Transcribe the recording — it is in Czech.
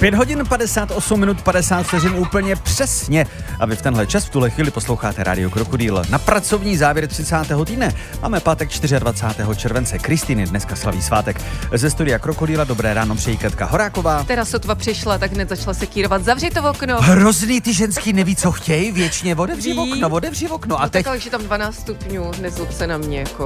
5 hodin 58 minut 50 vteřin úplně přesně. A vy v tenhle čas v tuhle chvíli posloucháte Rádio Krokodýl. Na pracovní závěr 30. týdne máme pátek 24. července. Kristýny dneska slaví svátek. Ze studia Krokodýla dobré ráno přejí Katka Horáková. Která sotva přišla, tak hned začala se kýrovat. Zavři to okno. Hrozný, ty ženský neví, co chtějí, věčně otevři okno. A no teď... tak, ale že tam 12 stupňů, nezlob se na mě, jako.